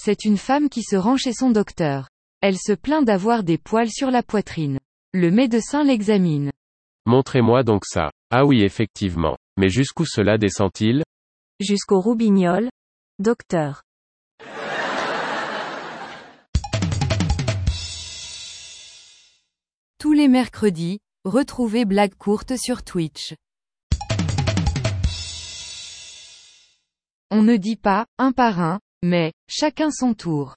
C'est une femme qui se rend chez son docteur. Elle se plaint d'avoir des poils sur la poitrine. Le médecin l'examine. Montrez-moi donc ça. Ah oui effectivement. Mais jusqu'où cela descend-il? Jusqu'au roubignoles. Docteur. Tous les mercredis, retrouvez Blague courte sur Twitch. On ne dit pas, un par un, mais, chacun son tour.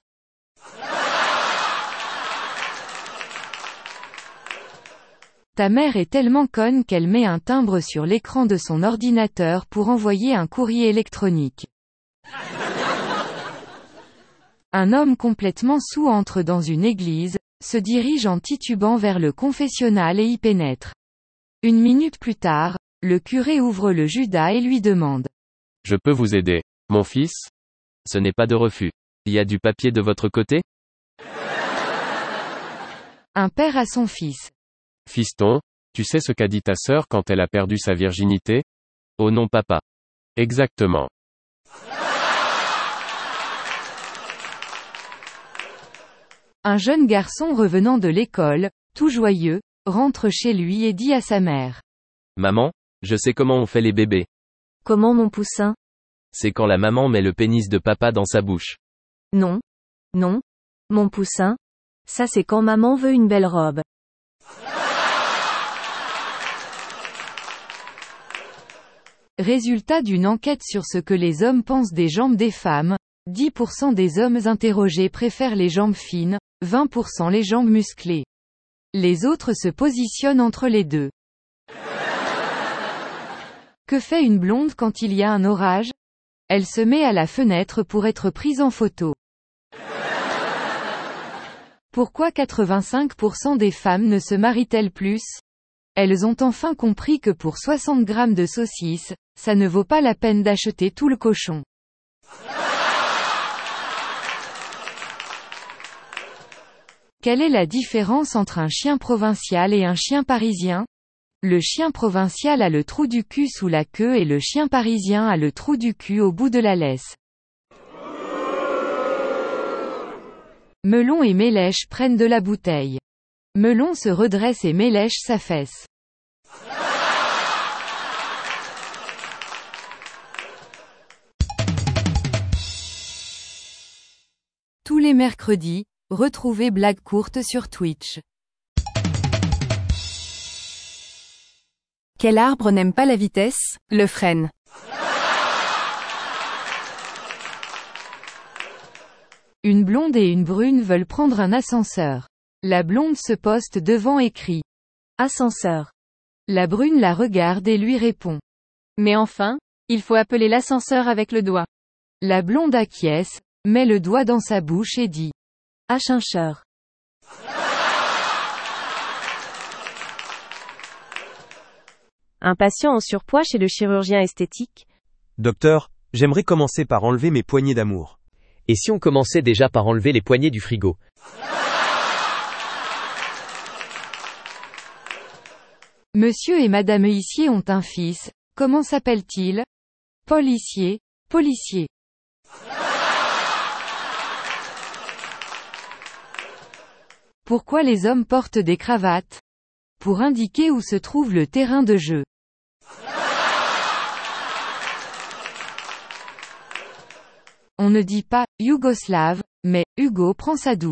Ta mère est tellement conne qu'elle met un timbre sur l'écran de son ordinateur pour envoyer un courrier électronique. Un homme complètement saoul entre dans une église, se dirige en titubant vers le confessionnal et y pénètre. Une minute plus tard, le curé ouvre le Judas et lui demande. Je peux vous aider, mon fils? Ce n'est pas de refus. Il y a du papier de votre côté? Un père à son fils. Fiston, tu sais ce qu'a dit ta sœur quand elle a perdu sa virginité? Oh non papa. Exactement. Un jeune garçon revenant de l'école, tout joyeux, rentre chez lui et dit à sa mère. Maman, je sais comment on fait les bébés. Comment mon poussin? C'est quand la maman met le pénis de papa dans sa bouche. Non. Non. Mon poussin. Ça c'est quand maman veut une belle robe. Résultat d'une enquête sur ce que les hommes pensent des jambes des femmes, 10% des hommes interrogés préfèrent les jambes fines, 20% les jambes musclées. Les autres se positionnent entre les deux. Que fait une blonde quand il y a un orage? Elle se met à la fenêtre pour être prise en photo. Pourquoi 85% des femmes ne se marient-elles plus? Elles ont enfin compris que pour 60 grammes de saucisses, ça ne vaut pas la peine d'acheter tout le cochon. Quelle est la différence entre un chien provincial et un chien parisien? Le chien provincial a le trou du cul sous la queue et le chien parisien a le trou du cul au bout de la laisse. Melon et Mélèche prennent de la bouteille. Melon se redresse et Mélèche s'affaisse. Tous les mercredis, retrouvez Blague courte sur Twitch. Quel arbre n'aime pas la vitesse? Le frêne. Une blonde et une brune veulent prendre un ascenseur. La blonde se poste devant et crie. Ascenseur. La brune la regarde et lui répond. Mais enfin, il faut appeler l'ascenseur avec le doigt. La blonde acquiesce, met le doigt dans sa bouche et dit. Achincheur. Un patient en surpoids chez le chirurgien esthétique. Docteur, j'aimerais commencer par enlever mes poignées d'amour. Et si on commençait déjà par enlever les poignées du frigo? Monsieur et madame Huissier ont un fils, comment s'appelle-t-il? Paul Huissier, policier. Pourquoi les hommes portent des cravates? Pour indiquer où se trouve le terrain de jeu. On ne dit pas « yougoslave », mais « Hugo prend sa douche ».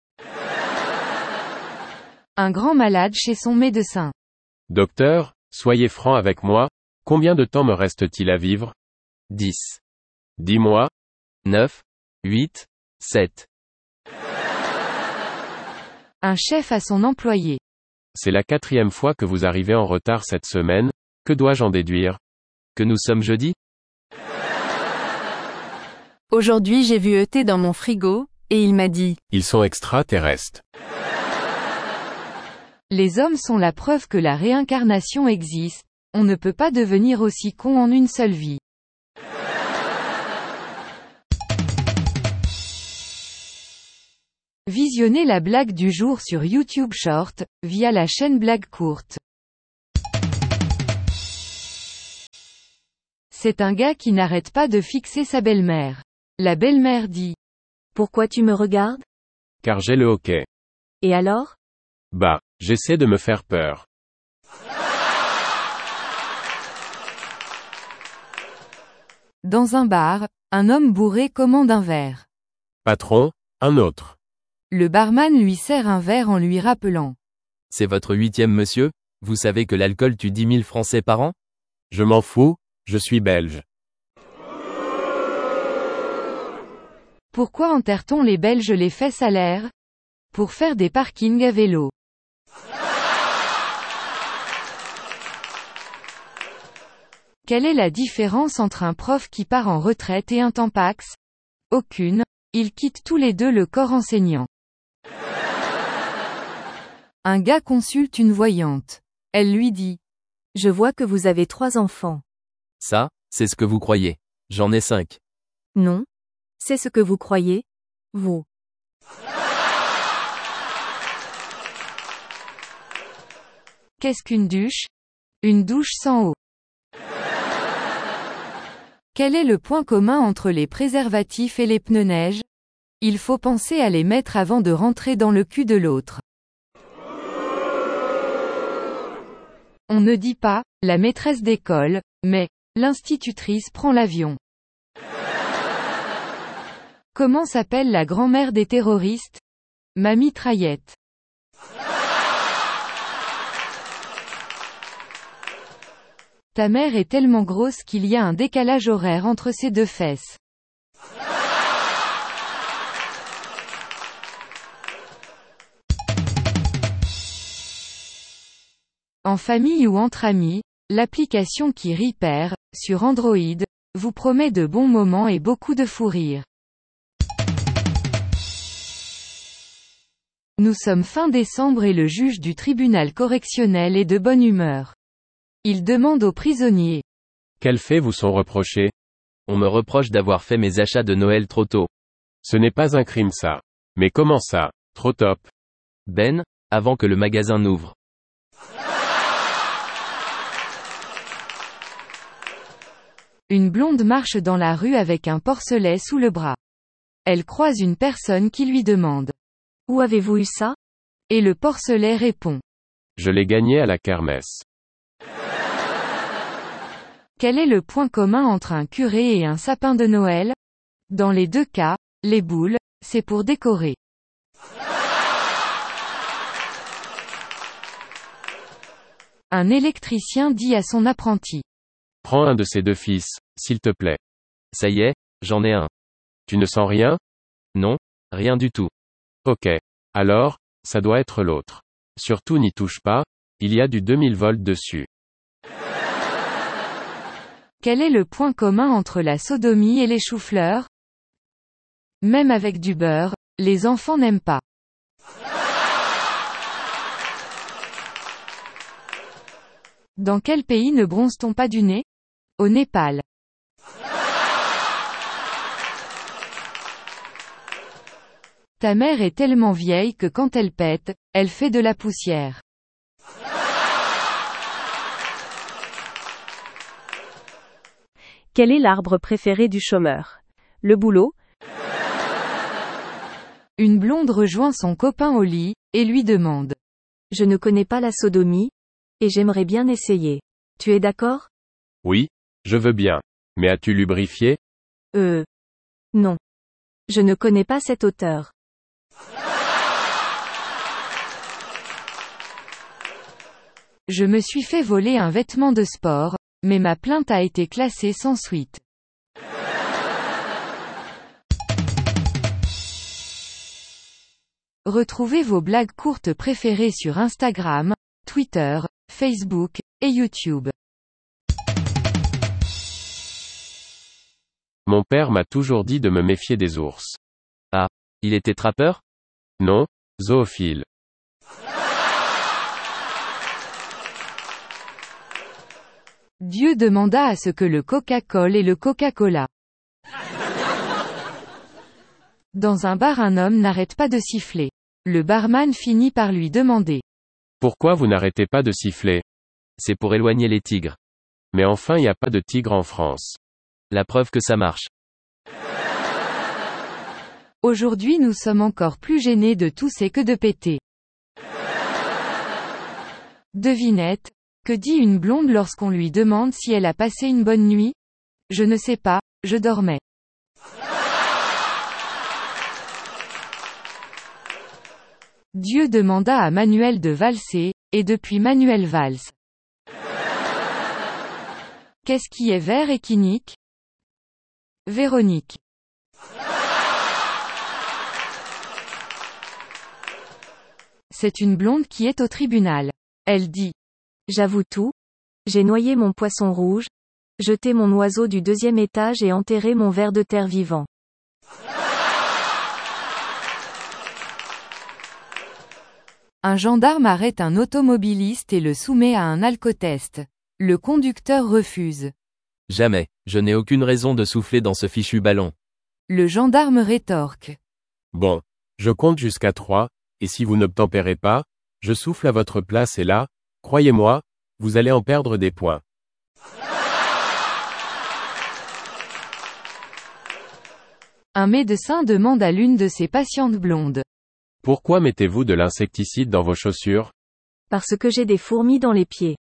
Un grand malade chez son médecin. Docteur, soyez franc avec moi, combien de temps me reste-t-il à vivre? 10. Dis-moi. 9. 8. 7. Un chef à son employé. C'est la 4e fois que vous arrivez en retard cette semaine, que dois-je en déduire? Que nous sommes jeudi? Aujourd'hui j'ai vu E.T. dans mon frigo, et il m'a dit. Ils sont extraterrestres. Les hommes sont la preuve que la réincarnation existe, on ne peut pas devenir aussi con en une seule vie. Visionnez la blague du jour sur YouTube Short, via la chaîne Blague courte. C'est un gars qui n'arrête pas de fixer sa belle-mère. La belle-mère dit. Pourquoi tu me regardes? Car j'ai le hoquet. Et alors? Bah, j'essaie de me faire peur. Dans un bar, un homme bourré commande un verre. Patron, un autre. Le barman lui sert un verre en lui rappelant. C'est votre 8e monsieur? Vous savez que l'alcool tue 10 000 Français par an? Je m'en fous, je suis belge. Pourquoi enterre-t-on les Belges les fesses à l'air? Pour faire des parkings à vélo. Quelle est la différence entre un prof qui part en retraite et un tampax? Aucune, ils quittent tous les deux le corps enseignant. Un gars consulte une voyante. Elle lui dit. Je vois que vous avez 3 enfants. Ça, c'est ce que vous croyez. J'en ai 5. Non. C'est ce que vous croyez? Vous. Qu'est-ce qu'une douche? Une douche sans eau. Quel est le point commun entre les préservatifs et les pneus neige? Il faut penser à les mettre avant de rentrer dans le cul de l'autre. On ne dit pas, la maîtresse d'école, mais, l'institutrice prend l'avion. Comment s'appelle la grand-mère des terroristes? Ma mitraillette. Ta mère est tellement grosse qu'il y a un décalage horaire entre ses deux fesses. En famille ou entre amis, l'application qui Repair, sur Android, vous promet de bons moments et beaucoup de fou rire. Nous sommes fin décembre et le juge du tribunal correctionnel est de bonne humeur. Il demande aux prisonniers. Quels faits vous sont reprochés? On me reproche d'avoir fait mes achats de Noël trop tôt. Ce n'est pas un crime ça. Mais comment ça, trop top? Ben, avant que le magasin n'ouvre. Une blonde marche dans la rue avec un porcelet sous le bras. Elle croise une personne qui lui demande. Où avez-vous eu ça? Et le porcelet répond. Je l'ai gagné à la kermesse. Quel est le point commun entre un curé et un sapin de Noël? Dans les deux cas, les boules, c'est pour décorer. Un électricien dit à son apprenti. Prends un de ces deux fils, s'il te plaît. Ça y est, j'en ai un. Tu ne sens rien? Non, rien du tout. Ok. Alors, ça doit être l'autre. Surtout n'y touche pas, il y a du 2000 volts dessus. Quel est le point commun entre la sodomie et les choux-fleurs? Même avec du beurre, les enfants n'aiment pas. Dans quel pays ne bronze-t-on pas du nez? Au Népal. Ta mère est tellement vieille que quand elle pète, elle fait de la poussière. Quel est l'arbre préféré du chômeur? Le boulot? Une blonde rejoint son copain au lit, et lui demande. Je ne connais pas la sodomie, et j'aimerais bien essayer. Tu es d'accord? Oui, je veux bien. Mais as-tu lubrifié? Non. Je ne connais pas cet auteur. Je me suis fait voler un vêtement de sport, mais ma plainte a été classée sans suite. Retrouvez vos blagues courtes préférées sur Instagram, Twitter, Facebook, et YouTube. Mon père m'a toujours dit de me méfier des ours. Ah, il était trappeur? Non, zoophile. Dieu demanda à ce que le Coca-Cola et le Coca-Cola. Dans un bar, un homme n'arrête pas de siffler. Le barman finit par lui demander. Pourquoi vous n'arrêtez pas de siffler? C'est pour éloigner les tigres. Mais enfin, il n'y a pas de tigre en France. La preuve que ça marche. Aujourd'hui nous sommes encore plus gênés de tousser que de péter. Devinette, que dit une blonde lorsqu'on lui demande si elle a passé une bonne nuit? Je ne sais pas, je dormais. Dieu demanda à Manuel de valser, et depuis Manuel valse. Qu'est-ce qui est vert et qui nique? Véronique. C'est une blonde qui est au tribunal. Elle dit. J'avoue tout. J'ai noyé mon poisson rouge, jeté mon oiseau du 2e étage et enterré mon ver de terre vivant. Un gendarme arrête un automobiliste et le soumet à un alcotest. Le conducteur refuse. Jamais, je n'ai aucune raison de souffler dans ce fichu ballon. Le gendarme rétorque. Bon. Je compte jusqu'à 3, et si vous n'obtempérez pas, je souffle à votre place et là, croyez-moi, vous allez en perdre des points. Un médecin demande à l'une de ses patientes blondes. Pourquoi mettez-vous de l'insecticide dans vos chaussures? Parce que j'ai des fourmis dans les pieds.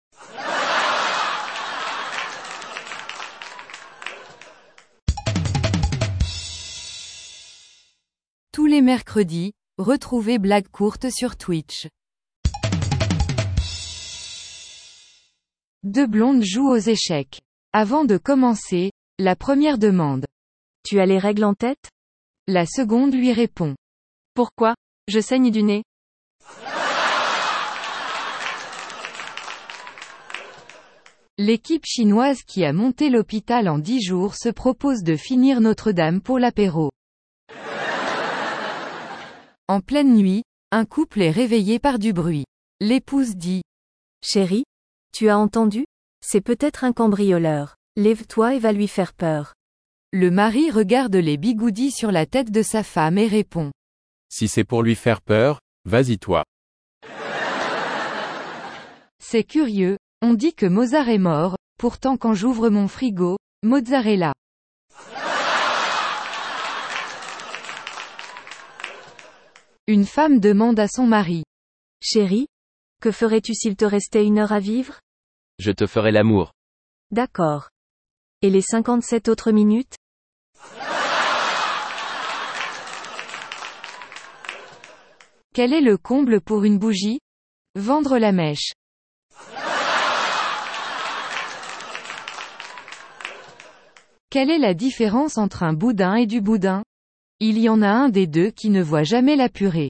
Tous les mercredis, retrouvez Blague courte sur Twitch. Deux blondes jouent aux échecs. Avant de commencer, la première demande. Tu as les règles en tête? La seconde lui répond. Pourquoi? Je saigne du nez. L'équipe chinoise qui a monté l'hôpital en 10 jours se propose de finir Notre-Dame pour l'apéro. En pleine nuit, un couple est réveillé par du bruit. L'épouse dit. Chérie, tu as entendu? C'est peut-être un cambrioleur. Lève-toi et va lui faire peur. Le mari regarde les bigoudis sur la tête de sa femme et répond. Si c'est pour lui faire peur, vas-y toi. C'est curieux, on dit que Mozart est mort, pourtant quand j'ouvre mon frigo, mozzarella. Une femme demande à son mari. Chérie, que ferais-tu s'il te restait 1 heure à vivre? Je te ferai l'amour. D'accord. Et les 57 autres minutes? Quel est le comble pour une bougie? Vendre la mèche. Quelle est la différence entre un boudin et du boudin? Il y en a un des deux qui ne voit jamais la purée.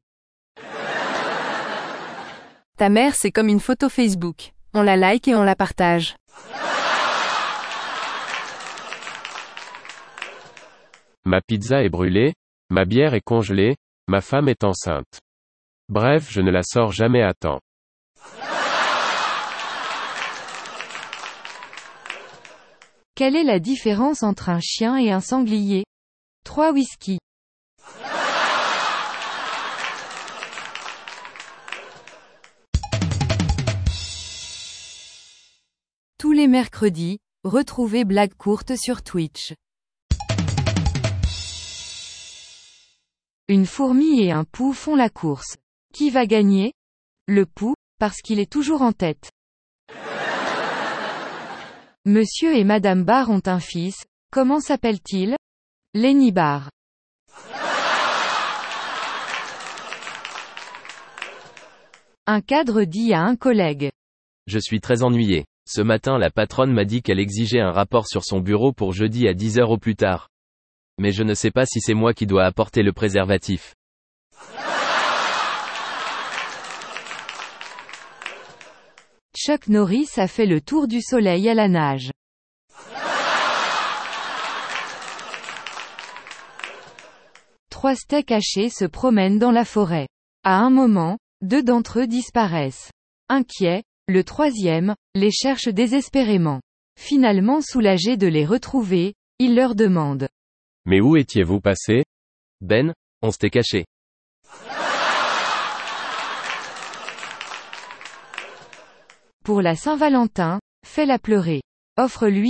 Ta mère c'est comme une photo Facebook. On la like et on la partage. Ma pizza est brûlée, ma bière est congelée, ma femme est enceinte. Bref, je ne la sors jamais à temps. Quelle est la différence entre un chien et un sanglier? 3 whisky. Tous les mercredis, retrouvez Blague courte sur Twitch. Une fourmi et un pou font la course. Qui va gagner? Le pou, parce qu'il est toujours en tête. Monsieur et Madame Barr ont un fils, comment s'appelle-t-il? Lenny Barr. Un cadre dit à un collègue. Je suis très ennuyé. Ce matin la patronne m'a dit qu'elle exigeait un rapport sur son bureau pour jeudi à 10 h au plus tard. Mais je ne sais pas si c'est moi qui dois apporter le préservatif. Chuck Norris a fait le tour du soleil à la nage. Trois steaks hachés se promènent dans la forêt. À un moment, 2 d'entre eux disparaissent. Inquiets, le 3e, les cherche désespérément. Finalement soulagé de les retrouver, il leur demande. Mais où étiez-vous passé? Ben, on s'était caché. Pour la Saint-Valentin, fais-la pleurer. Offre-lui